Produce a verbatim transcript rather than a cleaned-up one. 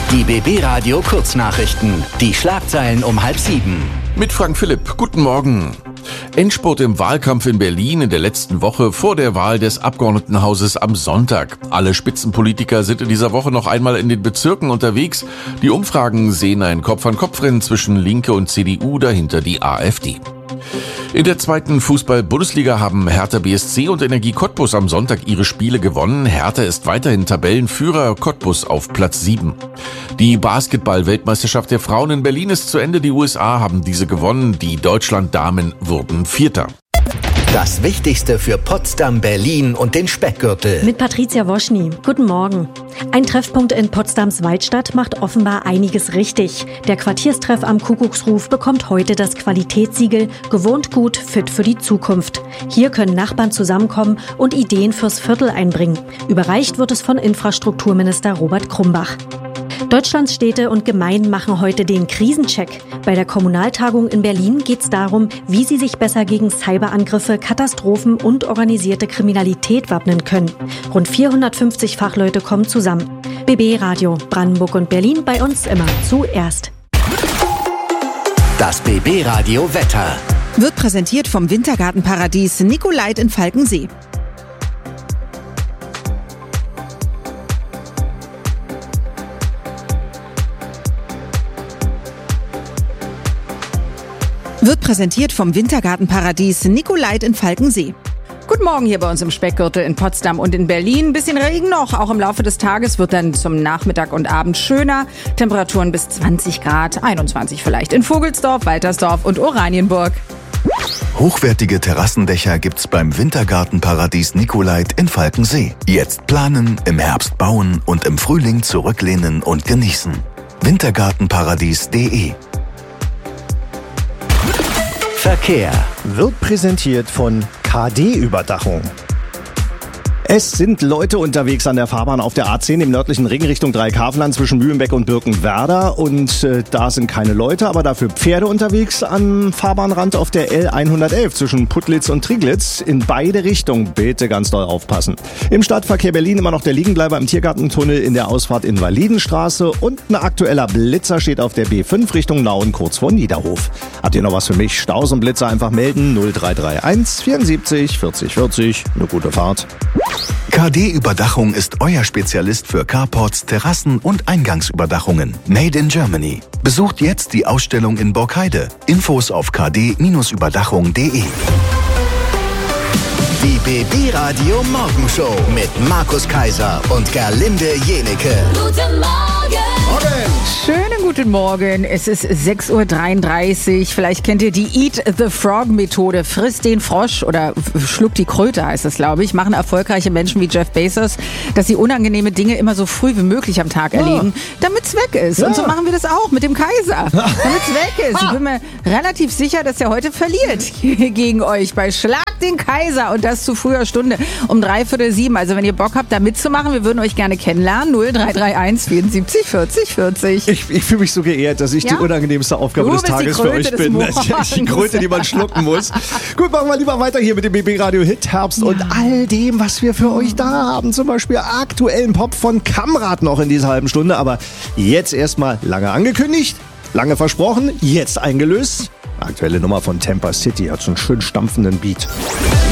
Die B B Radio Kurznachrichten. Die Schlagzeilen um halb sieben. Mit Frank Philipp. Guten Morgen. Endspurt im Wahlkampf in Berlin in der letzten Woche vor der Wahl des Abgeordnetenhauses am Sonntag. Alle Spitzenpolitiker sind in dieser Woche noch einmal in den Bezirken unterwegs. Die Umfragen sehen ein Kopf-an-Kopf-Rennen zwischen Linke und C D U, dahinter die AfD. In der zweiten Fußball-Bundesliga haben Hertha B S C und Energie Cottbus am Sonntag ihre Spiele gewonnen. Hertha ist weiterhin Tabellenführer, Cottbus auf Platz sieben. Die Basketball-Weltmeisterschaft der Frauen in Berlin ist zu Ende. Die U S A haben diese gewonnen. Die Deutschland-Damen wurden Vierter. Das Wichtigste für Potsdam, Berlin und den Speckgürtel. Mit Patricia Woschny. Guten Morgen. Ein Treffpunkt in Potsdams Waldstadt macht offenbar einiges richtig. Der Quartierstreff am Kuckucksruf bekommt heute das Qualitätssiegel Gewohnt gut, fit für die Zukunft. Hier können Nachbarn zusammenkommen und Ideen fürs Viertel einbringen. Überreicht wird es von Infrastrukturminister Robert Krumbach. Deutschlands Städte und Gemeinden machen heute den Krisencheck. Bei der Kommunaltagung in Berlin geht es darum, wie sie sich besser gegen Cyberangriffe, Katastrophen und organisierte Kriminalität wappnen können. Rund vierhundertfünfzig Fachleute kommen zusammen. B B Radio, Brandenburg und Berlin, bei uns immer zuerst. Das B B Radio Wetter. Wird präsentiert vom Wintergartenparadies Nicolait in Falkensee. Wird präsentiert vom Wintergartenparadies Nicolait in Falkensee. Guten Morgen hier bei uns im Speckgürtel in Potsdam und in Berlin. Ein bisschen Regen noch, auch im Laufe des Tages wird dann zum Nachmittag und Abend schöner. Temperaturen bis zwanzig Grad, einundzwanzig vielleicht in Vogelsdorf, Waltersdorf und Oranienburg. Hochwertige Terrassendächer gibt's beim Wintergartenparadies Nicolait in Falkensee. Jetzt planen, im Herbst bauen und im Frühling zurücklehnen und genießen. wintergartenparadies punkt de Verkehr wird präsentiert von K D-Überdachung. Es sind Leute unterwegs an der Fahrbahn auf der A zehn im nördlichen Ring Richtung Dreieckhavenland zwischen Mühlenbeck und Birkenwerder. Und äh, da sind keine Leute, aber dafür Pferde unterwegs am Fahrbahnrand auf der L hundertelf zwischen Putlitz und Triglitz. In beide Richtungen bitte ganz doll aufpassen. Im Stadtverkehr Berlin immer noch der Liegenbleiber im Tiergartentunnel in der Ausfahrt Invalidenstraße. Und ein aktueller Blitzer steht auf der B fünf Richtung Nauen kurz vor Niederhof. Habt ihr noch was für mich? Staus und Blitzer einfach melden. null drei drei eins vierundsiebzig vierzig vierzig. Eine gute Fahrt. K D-Überdachung ist euer Spezialist für Carports, Terrassen und Eingangsüberdachungen. Made in Germany. Besucht jetzt die Ausstellung in Borkheide. Infos auf k d überdachung punkt de. Die B B Radio Morgenshow mit Markus Kaiser und Gerlinde Jenecke. Guten Morgen! Schönen guten Morgen. Es ist sechs Uhr dreiunddreißig. Vielleicht kennt ihr die Eat the Frog Methode. Friss den Frosch oder schluck die Kröte heißt es, glaube ich. Machen erfolgreiche Menschen wie Jeff Bezos, dass sie unangenehme Dinge immer so früh wie möglich am Tag erledigen, ja, damit es weg ist. Ja. Und so machen wir das auch mit dem Kaiser, damit es weg ist. Ich bin mir relativ sicher, dass er heute verliert gegen euch bei Schlag den Kaiser und das zu früher Stunde um dreiviertel sieben. Also wenn ihr Bock habt, da mitzumachen, wir würden euch gerne kennenlernen. null drei drei eins vierundsiebzig vierzig vierzig. Ich, ich fühle mich so geehrt, dass ich ja? die unangenehmste Aufgabe du des Tages für euch bin. Die Kröte, die man schlucken muss. Gut, machen wir lieber weiter hier mit dem B B Radio Hit Herbst ja. und all dem, was wir für euch da haben. Zum Beispiel aktuellen Pop von Kamrat noch in dieser halben Stunde. Aber jetzt erstmal lange angekündigt, lange versprochen, jetzt eingelöst. Aktuelle Nummer von Tampa City hat so einen schön stampfenden Beat.